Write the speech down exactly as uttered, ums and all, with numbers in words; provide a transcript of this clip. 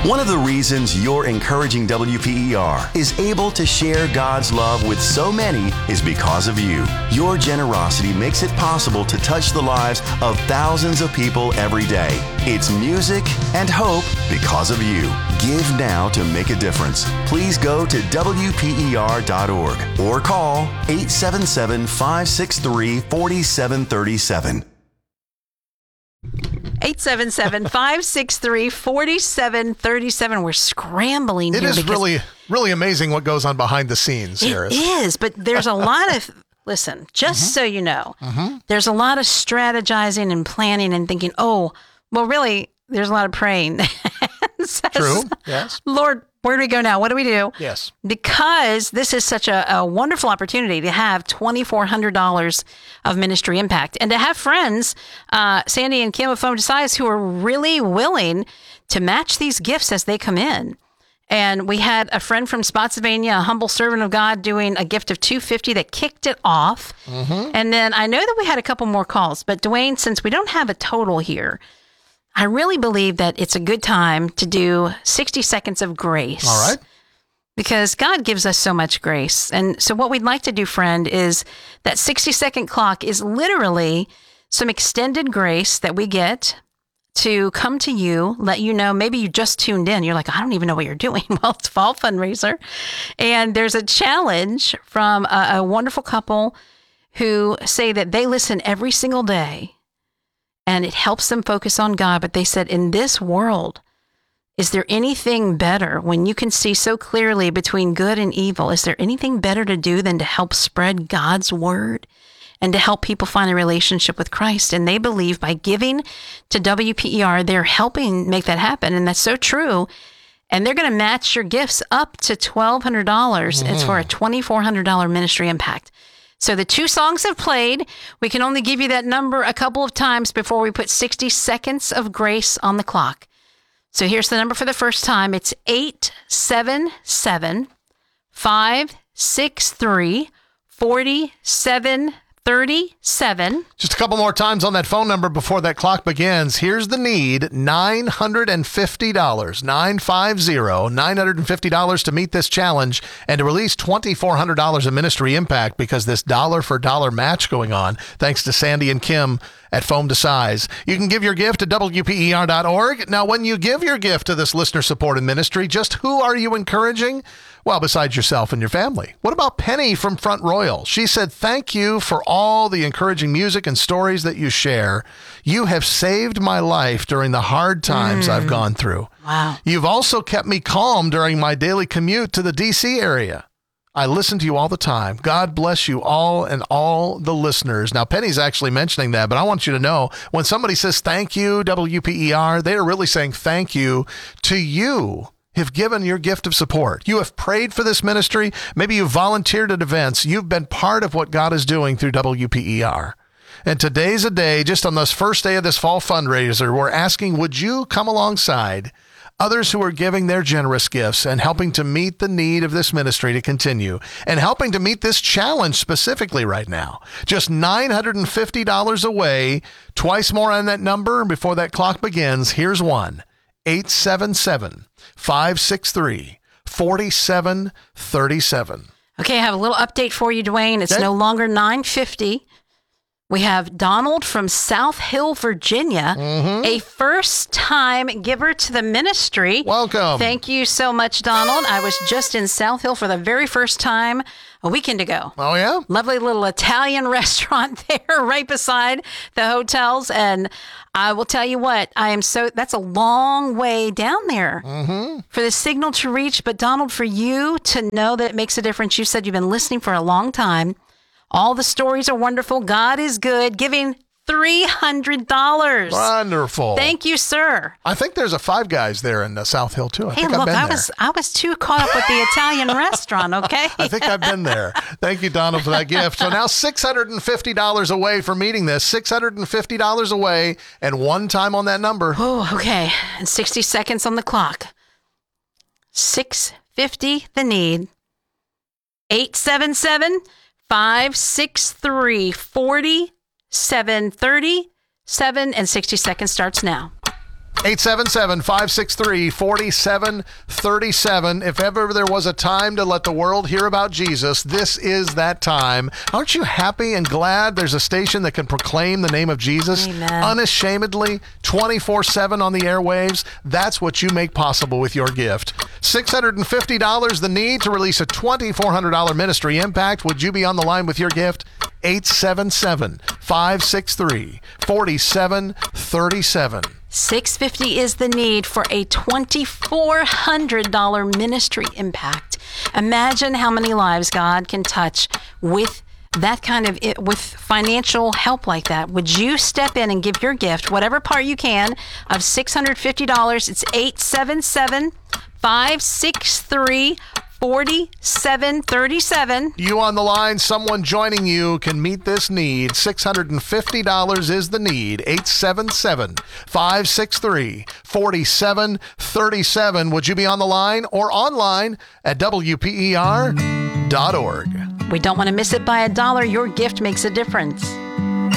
One of the reasons you're encouraging W P E R is able to share God's love with so many is because of you. Your generosity makes it possible to touch the lives of thousands of people every day. It's music and hope because of you. Give now to make a difference. Please go to W P E R dot org or call eight seven seven, five six three, four seven three seven. eight seven seven, five six three, four seven three seven. We're scrambling It here. is really, really amazing what goes on behind the scenes here. It is, but there's a lot of, listen, just Mm-hmm. so you know, Mm-hmm. there's a lot of strategizing and planning and thinking, oh, well, really, there's a lot of praying. Says, True, yes. Lord, where do we go now? What do we do? Yes. Because this is such a, a wonderful opportunity to have twenty-four hundred dollars of ministry impact and to have friends, uh, Sandy and Kim of Foam to Size, who are really willing to match these gifts as they come in. And we had a friend from Spotsylvania, a humble servant of God, doing a gift of two hundred fifty dollars that kicked it off. Mm-hmm. And then I know that we had a couple more calls, but Dwayne, since we don't have a total here, I really believe that it's a good time to do sixty seconds of grace. All right. Because God gives us so much grace. And so what we'd like to do, friend, is that sixty second clock is literally some extended grace that we get to come to you, let you know, maybe you just tuned in. You're like, I don't even know what you're doing. Well, it's Fall Fundraiser. And there's a challenge from a, a wonderful couple who say that they listen every single day and it helps them focus on God. But they said, in this world, is there anything better when you can see so clearly between good and evil? Is there anything better to do than to help spread God's word and to help people find a relationship with Christ? And they believe by giving to W P E R, they're helping make that happen. And that's so true. And they're going to match your gifts up to twelve hundred dollars. Mm-hmm. It's for a twenty-four hundred dollars ministry impact. So the two songs have played. We can only give you that number a couple of times before we put sixty seconds of grace on the clock. So here's the number for the first time. It's eight seven seven, five six three, four seven three seven. Just a couple more times on that phone number before that clock begins. Here's the need, nine hundred fifty dollars, nine five zero, nine hundred fifty dollars to meet this challenge and to release twenty-four hundred dollars of ministry impact because this dollar for dollar match going on, thanks to Sandy and Kim at Foam to Size. You can give your gift at W P E R dot org. Now, when you give your gift to this listener-supported ministry, just who are you encouraging? Well, besides yourself and your family. What about Penny from Front Royal? She said, thank you for all the encouraging music and stories that you share. You have saved my life during the hard times mm. I've gone through. Wow. You've also kept me calm during my daily commute to the D C area. I listen to you all the time. God bless you all and all the listeners. Now, Penny's actually mentioning that, but I want you to know when somebody says thank you, W P E R, they are really saying thank you to you. Have given your gift of support. You have prayed for this ministry. Maybe you volunteered at events. You've been part of what God is doing through W P E R. And today's a day, just on this first day of this fall fundraiser, we're asking, would you come alongside others who are giving their generous gifts and helping to meet the need of this ministry to continue and helping to meet this challenge specifically right now? Just nine hundred fifty dollars away, twice more on that number before that clock begins. Here's one, eight seven seven, five six three, four seven three seven. Okay, I have a little update for you, Dwayne. It's okay. no longer nine fifty. We have Donald from South Hill, Virginia, mm-hmm. a first-time giver to the ministry. Welcome. Thank you so much, Donald. I was just in South Hill for the very first time a weekend ago. Oh, yeah? Lovely little Italian restaurant there right beside the hotels. And I will tell you what, I am so, that's a long way down there mm-hmm. for the signal to reach. But Donald, for you to know that it makes a difference, you said you've been listening for a long time. All the stories are wonderful. God is good. Giving three hundred dollars. Wonderful. Thank you, sir. I think there's a Five Guys there in uh, South Hill, too. I hey, think look, I've been I there. was I was too caught up with the Italian restaurant, okay? I think I've been there. Thank you, Donald, for that gift. So now six hundred fifty dollars away for meeting this. six hundred fifty dollars away and one time on that number. Oh, okay. And sixty seconds on the clock. six fifty the need. eight seven seven, five six three, four seven three seven and sixty seconds starts now. eight seven seven, five six three, four seven three seven. If ever there was a time to let the world hear about Jesus, this is that time. Aren't you happy and glad there's a station that can proclaim the name of Jesus Amen. unashamedly, twenty-four seven on the airwaves? That's what you make possible with your gift. six hundred fifty dollars the need to release a twenty-four hundred dollars ministry impact. Would you be on the line with your gift? eight seven seven, five six three, four seven three seven. six hundred fifty dollars is the need for a twenty-four hundred dollars ministry impact. Imagine how many lives God can touch with that kind of, with financial help like that. Would you step in and give your gift, whatever part you can, of six hundred fifty dollars? It's eight seven seven, five six three, four seven three seven. You on the line, someone joining you can meet this need. six hundred fifty dollars is the need. eight seven seven, five six three, four seven three seven. Would you be on the line or online at W P E R dot org? We don't want to miss it by a dollar. Your gift makes a difference.